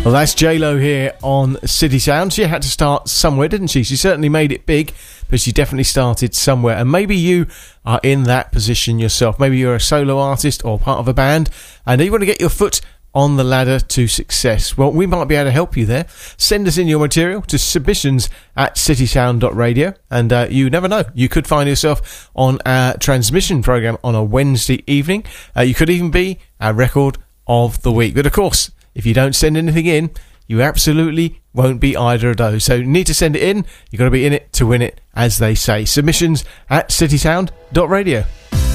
Well, that's J-Lo here on City Sound. She had to start somewhere, didn't she? She certainly made it big, but she definitely started somewhere. And maybe you are in that position yourself. Maybe you're a solo artist or part of a band, and you want to get your foot on the ladder to success. Well, we might be able to help you there. Send us in your material to submissions@citysound.radio, and you never know, you could find yourself on our transmission programme on a Wednesday evening. You could even be our record of the week. But of course, if you don't send anything in, you absolutely won't be either of those. So you need to send it in. You've got to be in it to win it, as they say. Submissions@citysound.radio.